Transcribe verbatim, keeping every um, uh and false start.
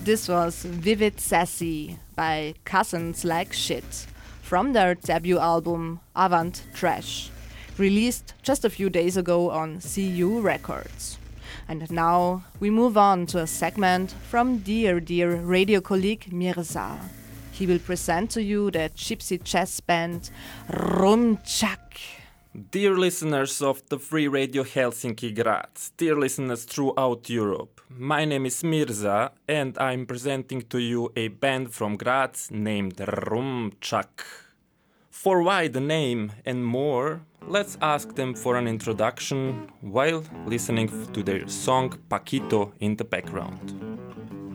This was Vivid Sassy by Cousins Like Shit from their debut album Avant Trash, released just a few days ago on C U Records. And now we move on to a segment from dear, dear radio colleague Mirza. He will present to you the gypsy jazz band Rumchak. Dear listeners of the Free Radio Helsinki Graz, dear listeners throughout Europe, my name is Mirza and I'm presenting to you a band from Graz named Rumchak. For why the name and more, let's ask them for an introduction while listening to their song Paquito in the background.